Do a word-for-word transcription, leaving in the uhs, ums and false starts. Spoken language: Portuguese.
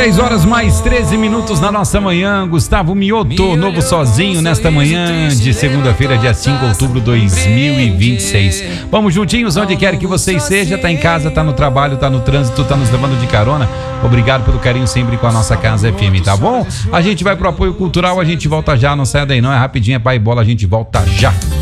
dez horas mais treze minutos na nossa manhã. Gustavo Mioto, novo sozinho nesta manhã de segunda-feira, dia cinco de outubro de dois mil e vinte e seis. Vamos juntinhos, onde quer que você esteja, tá em casa, tá no trabalho, tá no trânsito, tá nos levando de carona. Obrigado pelo carinho sempre com a nossa Casa F M, tá bom? A gente vai pro apoio cultural, a gente volta já, não saia daí não, é rapidinho, é pai bola, a gente volta já.